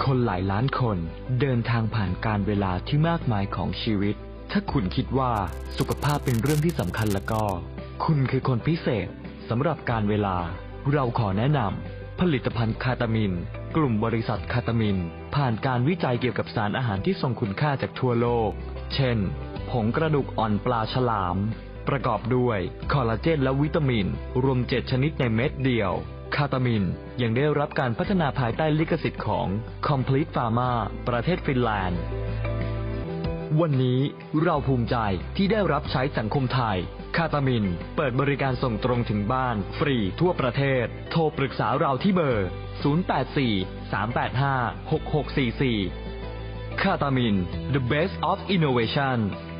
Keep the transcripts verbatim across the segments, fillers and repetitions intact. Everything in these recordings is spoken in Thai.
คนหลายล้านคนเดินทางผ่านการเวลาที่มากมายของชีวิตถ้าคุณคิดว่าสุขภาพเป็นเรื่องที่สำคัญแล้วก็คุณคือคนพิเศษสำหรับการเวลาเราขอแนะนำผลิตภัณฑ์คาตามินกลุ่มบริษัทคาตามินผ่านการวิจัยเกี่ยวกับสารอาหารที่ทรงคุณค่าจากทั่วโลกเช่นผงกระดูกอ่อนปลาฉลามประกอบด้วยคอลลาเจนและวิตามินรวมเจ็ดชนิดในเม็ดเดียวคาตามินยังได้รับการพัฒนาภายใต้ลิขสิทธิ์ของ Complete Pharma ประเทศฟินแลนด์วันนี้เราภูมิใจที่ได้รับใช้สังคมไทยคาตามินเปิดบริการส่งตรงถึงบ้านฟรีทั่วประเทศโทรปรึกษาเราที่เบอร์ศูนย์ แปด สี่ สาม แปด ห้า หก หก สี่ สี่คาตามิน The Best of Innovation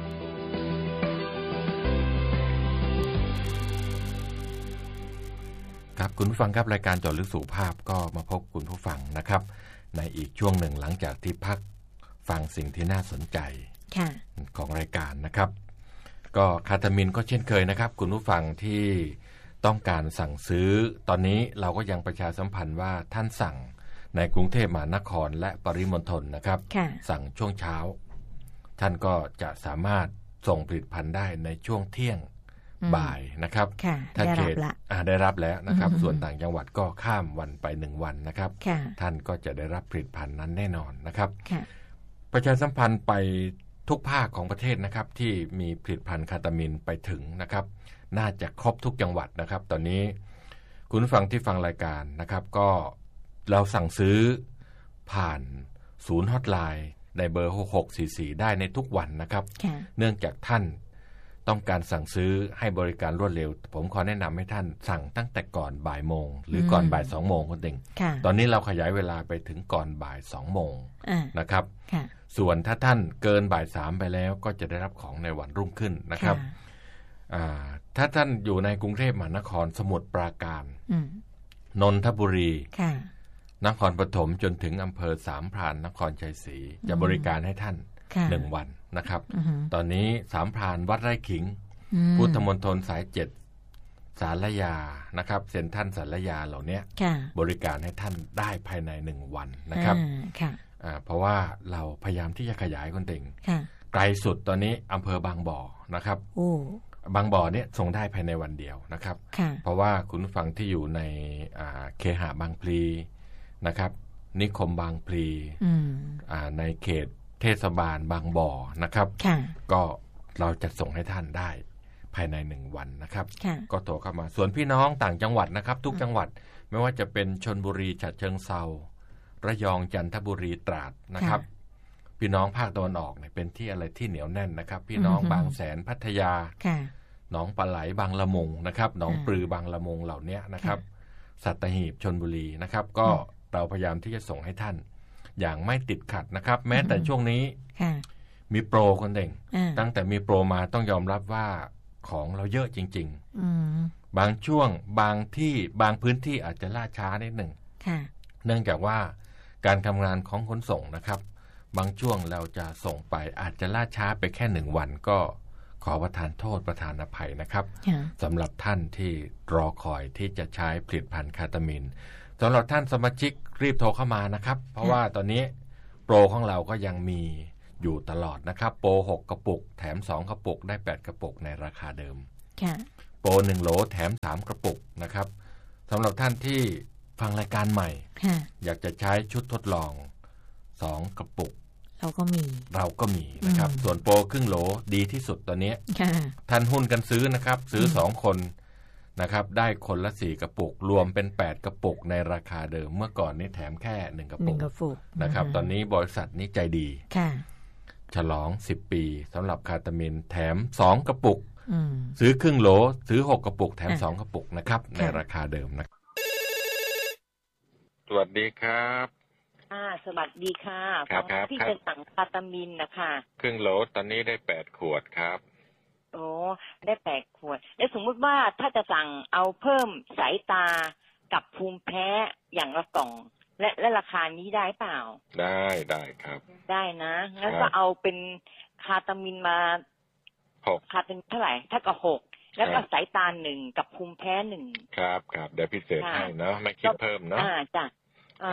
ครับคุณผู้ฟังครับรายการเจาะลึกสุขภาพก็มาพบคุณผู้ฟังนะครับในอีกช่วงหนึ่งหลังจากที่พักฟังสิ่งที่น่าสนใจของรายการนะครับก็คาตามินก็เช่นเคยนะครับคุณผู้ฟังที่ต้องการสั่งซื้อตอนนี้เราก็ยังประชาสัมพันธ์ว่าท่านสั่งในกรุงเทพมหานครและปริมณฑลนะครับสั่งช่วงเช้าท่านก็จะสามารถส่งผลิตภัณฑ์ได้ในช่วงเที่ยงบ่ายนะครับถ้าเขตได้รับแล้วนะครับส่วนต่างจังหวัดก็ข้ามวันไปหนึ่งวันนะครับท่านก็จะได้รับผลิตภัณฑ์นั้นแน่นอนนะครับประชาสัมพันธ์ไปทุกภาคของประเทศนะครับที่มีผลิตภัณฑ์คาตามินไปถึงนะครับน่าจะครบทุกจังหวัดนะครับตอนนี้คุณผู้ฟังที่ฟังรายการนะครับก็เราสั่งซื้อผ่านศูนย์ฮอตไลน์ในเบอร์หก หก สี่ สี่ได้ในทุกวันนะครับเนื่องจากท่านต้องการสั่งซื้อให้บริการรวดเร็วผมขอแนะนำให้ท่านสั่งตั้งแต่ก่อนบ่ายโมงหรือก่อนบ่ายสองโมงคนเองตอนนี้เราขยายเวลาไปถึงก่อนบ่ายสองโมงนะครับส่วนถ้าท่านเกินบ่ายสามไปแล้วก็จะได้รับของในวันรุ่งขึ้นนะครับถ้าท่านอยู่ในกรุงเทพมหานครสมุทรปราการนนทบุรีนครปฐมจนถึงอำเภอสามพรานนครชัยศรีจะบริการให้ท่านหนึ่งวันนะครับตอนนี้สามพรานวัดไร่ขิงพุทธมณฑลสายเจ็ดสารยานะครับเซ็นทรัลสารยาเหล่านี้บริการให้ท่านได้ภายในหนึ่งวันนะครับเพราะว่าเราพยายามที่จะขยายคนเต็งไกลสุดตอนนี้อำเภอบางบ่อนะครับบางบ่อเนี่ยส่งได้ภายในวันเดียวนะครับเพราะว่าคุณผู้ฟังที่อยู่ในเคหะบางพลีนะครับนิคมบางพลีในเขตเทศบาลบางบ่อนะครับก็เราจะส่งให้ท่านได้ภายในหนึ่งวันนะครับก็โทรเข้ามาส่วนพี่น้องต่างจังหวัดนะครับทุกจังหวัดไม่ว่าจะเป็นชลบุรีฉะเชิงเทราระยองจันทบุรีตราดนะครับพี่น้องภาคตะวันออกเนี่ยเป็นที่อะไรที่เหนียวแน่นนะครับพี่น้องบางแสนพัทยาหนองปลาไหลบางละมุงนะครับหนองปลือบางละมุงเหล่านี้นะครับสัตหีบชลบุรีนะครับก็เราพยายามที่จะส่งให้ท่านอย่างไม่ติดขัดนะครับแม้แต่ช่วงนี้มีโปรคนเด่งตั้งแต่มีโปรมาต้องยอมรับว่าของเราเยอะจริงๆบางช่วงบางที่บางพื้นที่อาจจะล่าช้านิดหนึ่งเนื่องจากว่าการทำงานของขนส่งนะครับบางช่วงเราจะส่งไปอาจจะล่าช้าไปแค่หนึ่งวันก็ขอประทานโทษประทานอภัยนะครับสำหรับท่านที่รอคอยที่จะใช้ผลิตภัณฑ์คาตามินสำหรับท่านสมาชิกรีบโทรเข้ามานะครับเพราะว่าตอนนี้โปรของเราก็ยังมีอยู่ตลอดนะครับโปรหกกระปุกแถมสองกระปุกได้แปดกระปุกในราคาเดิมโปรหนึ่งโหลแถมสามกระปุกนะครับสำหรับท่านที่ฟังรายการใหม่อยากจะใช้ชุดทดลองสองกระปุกเราก็มีเราก็มีนะครับส่วนโปรครึ่งโหลดีที่สุดตอนนี้ท่านหุ้นกันซื้อนะครับซื้อสองคนนะครับได้คนละสี่กระปุกรวมเป็นแปดกระปุกในราคาเดิมเมื่อก่อนนี้แถมแค่หนึ่งกระปุกนะครับตอนนี้บริษัทนี้ใจดีฉลองสิบปีสำหรับคาตามินแถมสองกระปุกซื้อครึ่งโหลซื้อหกกระปุกแถมสองกระปุกนะครับในราคาเดิมนะสวัสดีครับอ่าสวัสดีค่ะครับที่จะสั่งคาตามินนะคะครึ่งโหลตอนนี้ได้แปดขวดครับโอ้ได้แปดขวดแล้วสมมุติว่าถ้าจะสั่งเอาเพิ่มสายตากับภูมิแพ้อย่างละกล่องและและราคานี้ได้เปล่าได้ได้ครับได้นะงั้นก็เอาเป็นคาตามินมาหกคาตามินเท่าไหร่ถ้ากับหกแล้วก็สายตาหนึ่งกับภูมิแพ้หนึ่งครับครับเดี๋ยวพิเศษให้เนาะไม่คิดเพิ่มเนาะอ่าจ้ะอ่า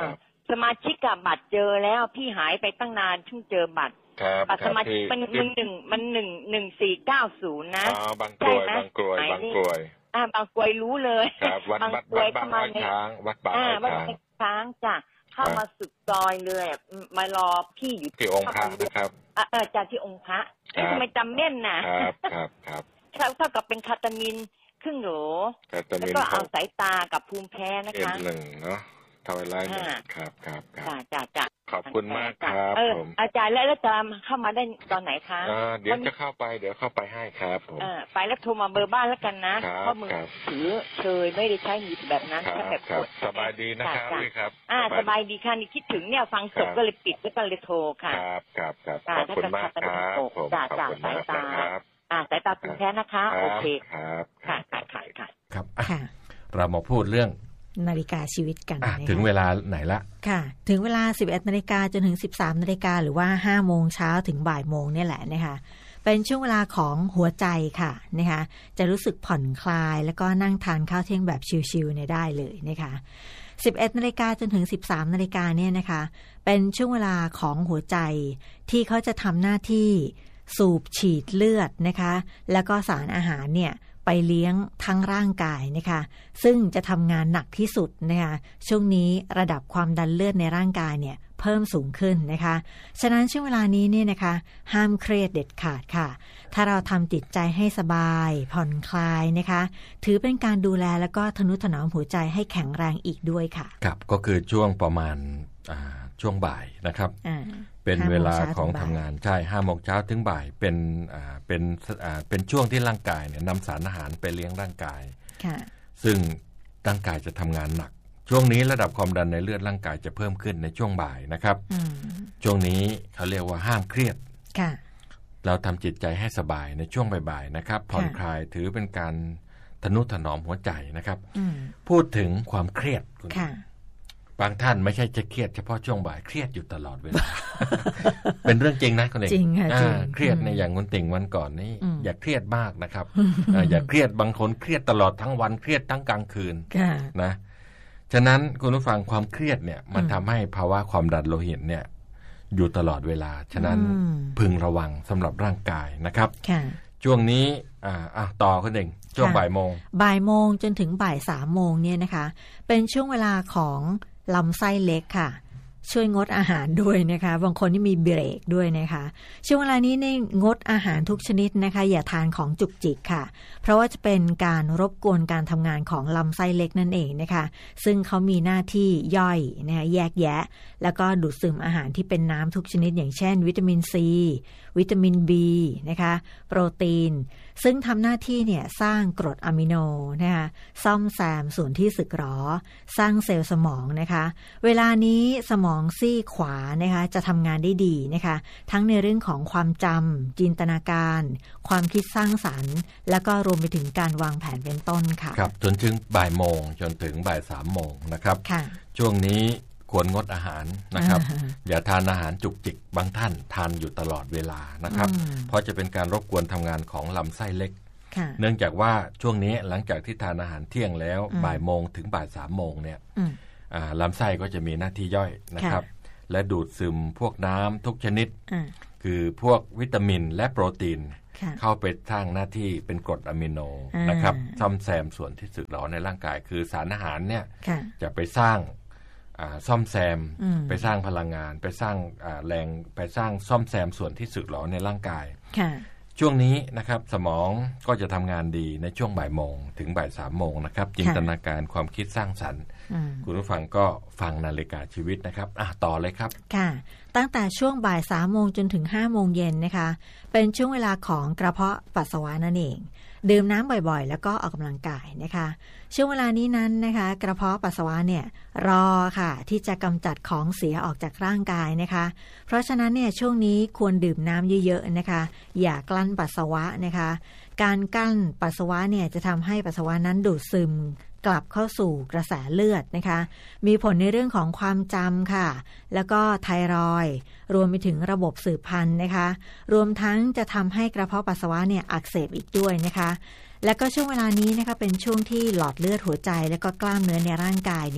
สมาชิกกับบัตรเจอแล้วพี่หายไปตั้งนานเพิ่งเจอบัตรบัตรสมาชิกมันมันหนึ่งมันหนึ่งหนึ่งสี่เก้าศูนย์นะอ๋อบางกรวยบางกรวยบางกรวยอ่าบางกรวยรู้เลยครับวัดวัดวัดบางอ้อยช้างวัดบางอ้อยช้างช้างจ้ะเข้ามาสุดซอยเลยมารอพี่อยู่ที่องค์พระนะครับเออจากที่องค์พระทำไมจำแม่นนะครับครับครับเท่ากับเป็นคาตามินครึ่งโหลแล้วก็เอาสายตากับภูมิแพ้นะคะหนึ่งเนาะทวายไลน์ครับครับครับจ้าจ้าจ้าขอบคุณมากครับผมอาจารย์แล้วแล้วจะเข้ามาได้ตอนไหนคะเดี๋ยวจะเข้าไปเดี๋ยวเข้าไปให้ครับผมไปแล้วโทรมาเบอร์บ้านแล้วกันนะเพราะมือถือเชยไม่ได้ใช้มือแบบนั้นถ้าแบบสบายดีนะครับพี่ครับอ่าสบายดีค่ะนี่คิดถึงเนี่ยฟังจบก็เลยปิดแล้วก็เลยโทรค่ะครับครับครับขอบคุณมากครับผมขอบคุณมากครับอ่าสายตาภูมิแพ้นะคะโอเคครับค่ะค่ะค่ะครับเรามาพูดเรื่องนาฬิกาชีวิตกันถึงเวลาไหนละค่ะถึงเวลา สิบเอ็ดนาฬิกาจนถึง สิบสามนาฬิกาหรือว่า ห้าโมงเช้าถึงบ่ายโมงเนี่ยแหละนะคะเป็นช่วงเวลาของหัวใจค่ะนะคะจะรู้สึกผ่อนคลายแล้วก็นั่งทานข้าวเที่ยงแบบชิลๆเนี่ยได้เลยนะคะสิบเอ็ดนาฬิกาจนถึง สิบสามนาฬิกาเนี่ยนะคะเป็นช่วงเวลาของหัวใจที่เขาจะทำหน้าที่สูบฉีดเลือดนะคะแล้วก็สารอาหารเนี่ยไปเลี้ยงทั้งร่างกายนะคะซึ่งจะทำงานหนักที่สุดนะคะช่วงนี้ระดับความดันเลือดในร่างกายเนี่ยเพิ่มสูงขึ้นนะคะฉะนั้นช่วงเวลานี้เนี่ยนะคะห้ามเครียดเด็ดขาดค่ะถ้าเราทำจิตใจให้สบายผ่อนคลายนะคะถือเป็นการดูแลแล้วก็ทนุถนอมหัวใจให้แข็งแรงอีกด้วยค่ะครับก็คือช่วงประมาณช่วงบ่ายนะครับเป็นเวลาของทำงานใช่ห้าโมงเช้าถึงบ่ายเป็นอ่าเป็นอ่าเป็นช่วงที่ร่างกายเนี่ยนำสารอาหารไปเลี้ยงร่างกายซึ่งร่างกายจะทำงานหนักช่วงนี้ระดับความดันในเลือดร่างกายจะเพิ่มขึ้นในช่วงบ่ายนะครับช่วงนี้เขาเรียกว่าห้ามเครียดเราทำจิตใจให้สบายในช่วงบ่ายๆนะครับผ่อนคลายถือเป็นการทนุถนอมหัวใจนะครับพูดถึงความเครียดบางท่านไม่ใช่จะเครียดเฉพาะช่วงบ่ายเครียดอยู่ตลอดเวลา เป็นเรื่องจริงนะคุณเอกจริงค่ะจริงเครียดในอย่างคุณติ่งวันก่อนนี่อย่าเครียดมากนะครับอย่าเครียดบางคนเครียดตลอดทั้งวันเครียดทั้งกลางคืนนะฉะนั้นคุณผู้ฟังความเครียดเนี่ยมันทำให้ภาวะความดันโลหิตเนี่ยอยู่ตลอดเวลาฉะนั้นพึงระวังสำหรับร่างกายนะครับช่วงนี้อ่าอ่ะต่อคุณเองช่วงบ่ายโมงบ่ายโมงจนถึงบ่ายสามโมงเนี่ยนะคะเป็นช่วงเวลาของลำไส้เล็กค่ะช่วยงดอาหารด้วยนะคะบางคนที่มีเบรกด้วยนะคะช่วงเวลานี้เนี่ยงดอาหารทุกชนิดนะคะอย่าทานของจุกจิกค่ะเพราะว่าจะเป็นการรบกวนการทำงานของลำไส้เล็กนั่นเองนะคะซึ่งเขามีหน้าที่ย่อยนะคะแยกแยะแล้วก็ดูดซึมอาหารที่เป็นน้ำทุกชนิดอย่างเช่นวิตามินซีวิตามิน B นะคะโปรตีนซึ่งทำหน้าที่เนี่ยสร้างกรดอะมิโนนะคะซ่อมแซมส่วนที่สึกหรอสร้างเซลล์สมองนะคะเวลานี้สมองซีกขวานะคะจะทำงานได้ดีนะคะทั้งในเรื่องของความจำจินตนาการความคิดสร้างสรรค์แล้วก็รวมไปถึงการวางแผนเป็นต้นค่ะครับจนถึงบ่ายโมงจนถึงบ่ายสามโมงนะครับช่วงนี้ควรงดอาหารนะครับ อย่าทานอาหารจุกจิกบางท่านทานอยู่ตลอดเวลานะครับเพราะจะเป็นการรบกวนทำงานของลำไส้เล็กเนื่องจากว่าช่วงนี้หลังจากที่ทานอาหารเที่ยงแล้วบ่ายโมงถึงบ่ายสามโมงเนี่ยลำไส้ก็จะมีหน้าที่ย่อยนะครับและดูดซึมพวกน้ำทุกชนิดคือพวกวิตามินและโปรตีนเข้าไปสร้างหน้าที่เป็นกรดอะมิโนนะครับซ่อมแซมส่วนที่สึกหรอในร่างกายคือสารอาหารเนี่ยจะไปสร้างซ่อมแซมไปสร้างพลังงานไปสร้างแรงไปสร้างซ่อมแซมส่วนที่สึกหรอในร่างกายช่วงนี้นะครับสมองก็จะทำงานดีในช่วงบ่ายโมงถึงบ่ายสามโมงนะครับจินตนาการความคิดสร้างสรรค์คุณผู้ฟังก็ฟังนาฬิกาชีวิตนะครับอ่ะต่อเลยครับค่ะตั้งแต่ช่วงบ่ายสามโมงจนถึงห้าโมงเย็นนะคะเป็นช่วงเวลาของกระเพาะปัสสาวะนั่นเองดื่มน้ำบ่อยๆแล้วก็ออกกำลังกายนะคะช่วงเวลานี้นั้นนะคะกระเพาะปัสสาวะเนี่ยรอค่ะที่จะกำจัดของเสียออกจากร่างกายนะคะเพราะฉะนั้นเนี่ยช่วงนี้ควรดื่มน้ำเยอะๆนะคะอย่ากลั้นปัสสาวะนะคะการกลั้นปัสสาวะเนี่ยจะทำให้ปัสสาวะนั้นดูดซึมกลับเข้าสู่กระแสเลือดนะคะมีผลในเรื่องของความจำค่ะแล้วก็ไทรอยด์รวมไปถึงระบบสืบพันธุ์นะคะรวมทั้งจะทำให้กระเพาะปัสสาวะเนี่ยอักเสบอีกด้วยนะคะและก็ช่วงเวลานี้นะคะเป็นช่วงที่หลอดเลือดหัวใจและก็กล้ามเนื้อในร่างกายเนี่ย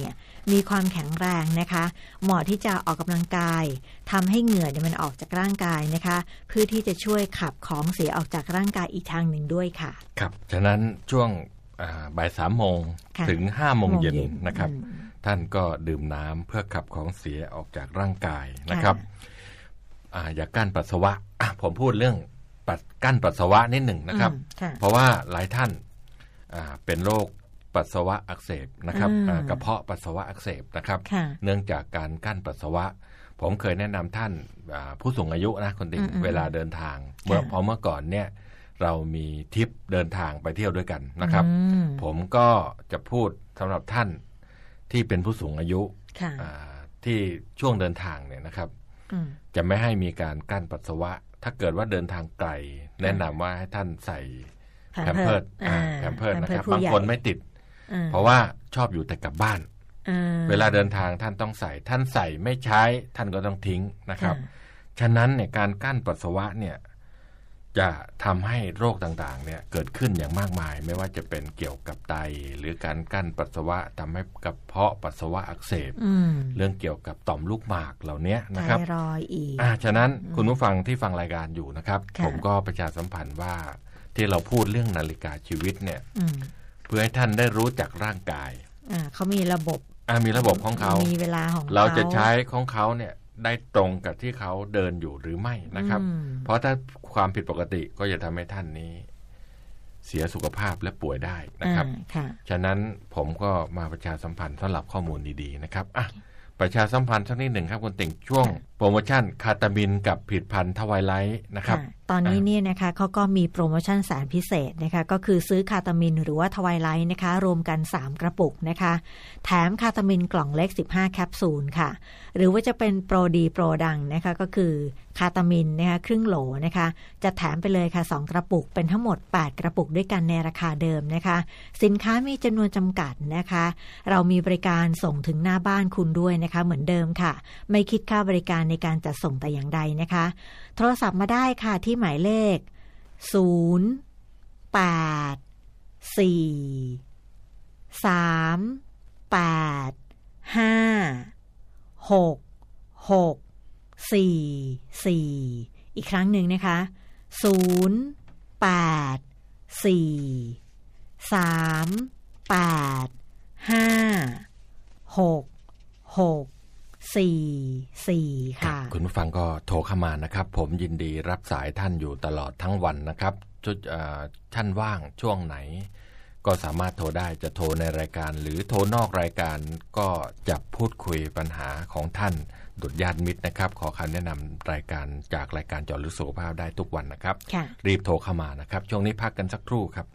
มีความแข็งแรงนะคะเหมาะที่จะออกกำลังกายทำให้เหงื่อเนี่ยมันออกจากร่างกายนะคะเพื่อที่จะช่วยขับของเสียออกจากร่างกายอีกทางหนึ่งด้วยค่ะครับฉะนั้นช่วงบ่ายสามโมงถึงห้าโมงเย็นนะครับท่านก็ดื่มน้ำเพื่อขับของเสียออกจากร่างกายนะครับอย่ากั้นปัสสาวะผมพูดเรื่องกั้นปัสสาวะนิดหนึ่งนะครับเพราะว่าหลายท่านเป็นโรคปัสสาวะอักเสบนะครับกระเพาะปัสสาวะอักเสบนะครับเนื่องจากการกั้นปัสสาวะผมเคยแนะนำท่านผู้สูงอายุนะคนติ่งเวลาเดินทางเมื่อพอเมื่อก่อนเนี่ยเรามีทริปเดินทางไปเที่ยวด้วยกันนะครับผมก็จะพูดสำหรับท่านที่เป็นผู้สูงอายุที่ช่วงเดินทางเนี่ยนะครับจะไม่ให้มีการกั้นปัสสาวะถ้าเกิดว่าเดินทางไกลแนะนำว่าให้ท่านใส่แพมเพิร์สแพมเพิร์สนะครับบางคนไม่ติดเพราะว่าชอบอยู่แต่กับบ้านเวลาเดินทางท่านต้องใส่ท่านใส่ไม่ใช้ท่านก็ต้องทิ้งนะครับฉะนั้นเนี่ยการกั้นปัสสาวะเนี่ยจะทำให้โรคต่างๆเนี่ยเกิดขึ้นอย่างมากมายไม่ว่าจะเป็นเกี่ยวกับไตหรือการกั้นปัสสาวะทำให้กระเพาะปัสสาวะอักเสบเรื่องเกี่ยวกับต่อมลูกหมากเหล่านี้นะครับไทรอยด์อีกอ่าฉะนั้นคุณผู้ฟังที่ฟังรายการอยู่นะครับผมก็ประชาสัมพันธ์ว่าที่เราพูดเรื่องนาฬิกาชีวิตเนี่ยเพื่อให้ท่านได้รู้จักร่างกายอ่าเขามีระบบอ่ามีระบบของเขามีเวลาของเราจะใช้ของเขาเนี่ยได้ตรงกับที่เขาเดินอยู่หรือไม่นะครับเพราะถ้าความผิดปกติก็จะทำให้ท่านนี้เสียสุขภาพและป่วยได้นะครับฉะนั้นผมก็มาประชาสัมพันธ์สำหรับข้อมูลดีๆนะครับอ่ะประชาสัมพันธ์สักนิดหนึ่งครับคุณติ่งช่วงโปรโมชั่นคาตามินกับผลิตภัณฑ์ทวายไลท์นะครับตอนนี้เนี่ยนะคะเขาก็มีโปรโมชั่นแสนพิเศษนะคะก็คือซื้อคาตามินหรือว่าทวายไลท์นะคะรวมกันสามกระปุกนะคะแถมคาตามินกล่องเล็กสิบห้าแคปซูลค่ะหรือว่าจะเป็นโปรดีโปรดังนะคะก็คือคาตามินนะคะครึ่งโหลนะคะจะแถมไปเลยค่ะสองกระปุกเป็นทั้งหมดแปดกระปุกด้วยกันในราคาเดิมนะคะสินค้ามีจำนวนจำกัดนะคะเรามีบริการส่งถึงหน้าบ้านคุณด้วยนะคะเหมือนเดิมค่ะไม่คิดค่าบริการในการจัดส่งแต่อย่างใดนะคะโทรศัพท์มาได้ค่ะที่หมายเลขศูนย์ แปด สี่ สาม แปด ห้า หก หก สี่ สี่ อีกครั้งหนึ่งนะคะศูนย์ แปด สี่ สาม แปด ห้า หก หกสี่ สี่ ค่ะคุณผู้ฟังก็โทรเข้ามานะครับผมยินดีรับสายท่านอยู่ตลอดทั้งวันนะครับชุดท่านว่างช่วงไหนก็สามารถโทรได้จะโทรในรายการหรือโทรนอกรายการก็จะพูดคุยปัญหาของท่านดุจญาติมิตรนะครับขอคำแนะนำรายการจากรายการเจาะลึกสุขภาพได้ทุกวันนะครับรีบโทรเข้ามานะครับช่วงนี้พักกันสักครู่ครับ